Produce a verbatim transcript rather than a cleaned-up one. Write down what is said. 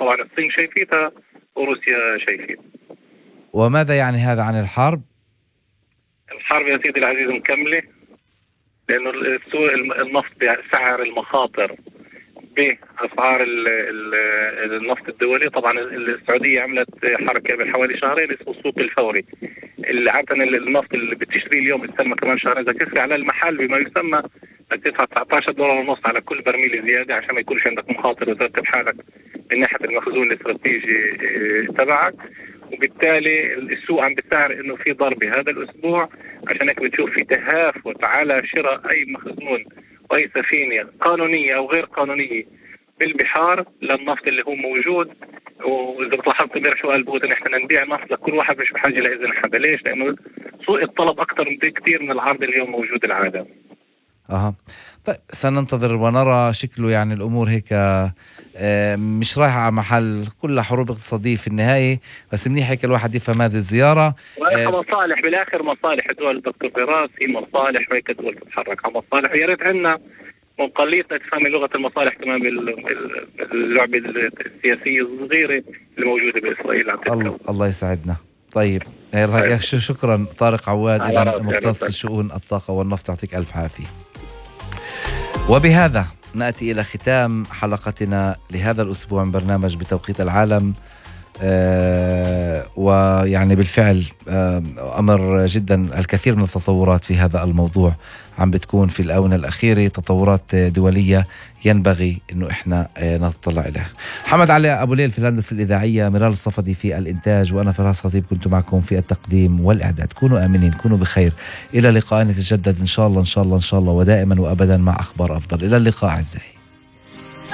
طبعا الصين شايفيتها وروسيا شايفيتها. وماذا يعني هذا عن الحرب؟ الحرب يا سيدي العزيز مكملة، لأنه السوق النفط بسعر المخاطر بأسعار النفط الدولي. طبعا السعودية عملت حركة من حوالي شهرين اسمه السوق الفوري، اللي عادة النفط اللي بتشتري اليوم يستلمه كمان شهرين إذا تشتري على المحل بما يسمى تدفع تسعة عشر دولار ونص على كل برميل زيادة عشان ما يكونش عندك مخاطر وترتب حالك من ناحية المخزون الاستراتيجي تبعك. وبالتالي السوق عم بتسعر انه في ضربة هذا الاسبوع، عشان هيك بتشوف في تهافت على شراء اي مخزون واي سفينة قانونية او غير قانونية بالبحار للنفط اللي هو موجود. واذا بتلاحظ امبارح شو قال بوتين، احنا نبيع نفط لكل واحد مش بحاجة لاذن حدا. ليش؟ لانه سوق الطلب اكثر بكثير من العرض اليوم موجود العالم. اها طيب سننتظر ونرى. شكله يعني الامور هيك مش رايحه على محل، كلها حروب اقتصاديه في النهايه، بس منيح هيك الواحد يفهم هذه الزياره. مصالح بالاخر، مصالح الدول. دكتور فراس، هي مصالح وهيك الدول تتحرك على مصالح. يا ريت عندنا مقليتنا تفهم لغه المصالح كمان باللعبه السياسيه الصغيره اللي موجوده باسرائيل. الله, الله يسعدنا. طيب شكرا طارق عواد، إذا مختص شؤون الطاقه والنفط، يعطيك الف عافيه. وبهذا نأتي إلى ختام حلقتنا لهذا الأسبوع من برنامج بتوقيت العالم. آه ويعني بالفعل آه أمر جدا الكثير من التطورات في هذا الموضوع عم بتكون في الآونة الأخيرة، تطورات دولية ينبغي أنه إحنا آه نطلع إليها. محمد علي أبو ليل في الهندسة الإذاعية، ميرال الصفدي في الإنتاج، وأنا فراس خطيب كنت معكم في التقديم والإعداد. كونوا آمنين، كونوا بخير، إلى لقاء نتجدد إن شاء الله إن شاء الله إن شاء الله ودائما وأبدا مع أخبار أفضل. إلى اللقاء أعزائي.